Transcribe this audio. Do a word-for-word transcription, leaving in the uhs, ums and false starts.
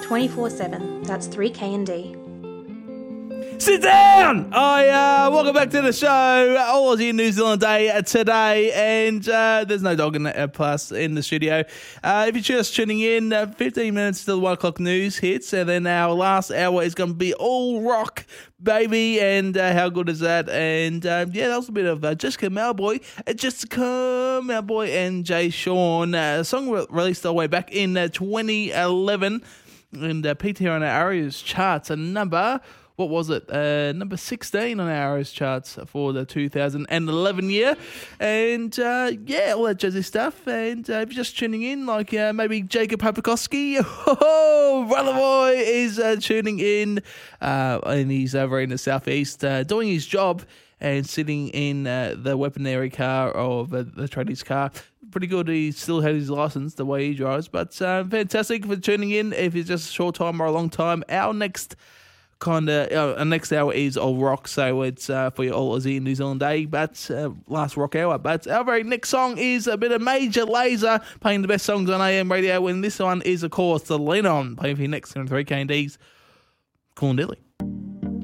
twenty-four seven. That's three K and D. Sit down! I uh, welcome back to the show. All Aussie New Zealand Day today, and uh, there's no dog in the, uh, plus in the studio. Uh, if you're just tuning in, uh, fifteen minutes till the one o'clock news hits, and then our last hour is going to be all rock, baby. And uh, how good is that? And uh, yeah, that was a bit of uh, Jessica Mauboy, uh, Jessica Mauboy, and Jay Sean. Uh, a song re- released all the way back in uh, twenty eleven, and uh, peaked here on our Arias charts. A number. What was it? Uh, number sixteen on our Arias charts for the two thousand eleven year. And uh, yeah, all that jazzy stuff. And uh, if you're just tuning in, like uh, maybe Jacob Papakowski, oh, brother boy is uh, tuning in. Uh, and he's over in the southeast uh, doing his job and sitting in uh, the weaponry car or the, the tradies car. Pretty good. He still had his license the way he drives. But uh, fantastic for tuning in. If it's just a short time or a long time, our next kind of uh, our next hour is all rock, so it's uh, for your all Aussie New Zealand Day, but uh, last rock hour. But our very next song is a bit of Major Lazer playing the best songs on A M radio, and this one is of course the Lean On playing for your next three K and D's. Corn Dilly.